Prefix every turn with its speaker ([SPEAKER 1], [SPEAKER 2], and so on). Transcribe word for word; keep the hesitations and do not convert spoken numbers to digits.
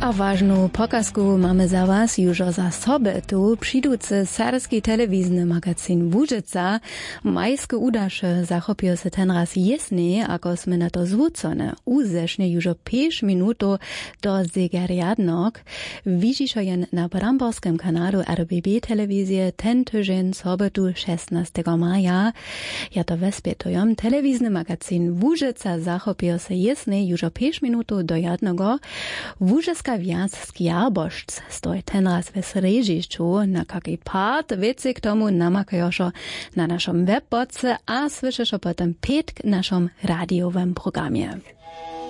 [SPEAKER 1] A ważną pokazku mamy za was już za sobotu. Przydúcy serbski telewizny magazyn Łużyca majskie udasze zachopił się ten raz jasny, ako sme na to zwrócone. Uzesznie już o pięć minut do zegariadnok. Widzisz jen na bramborskim kanalu R B B telewizję ten tydzień sobotu szesnastego maja. Ja to wespětujem. Telewizny magazyn Łużyca zachopił się jasny już o pięć minut do jednego. Łużycka Wiac Skjarbošc stoi ten raz w srežišću, na kaki part věci k tomu namakajošo na našom webboce a slyšešo potom pět k našom radiowym programie.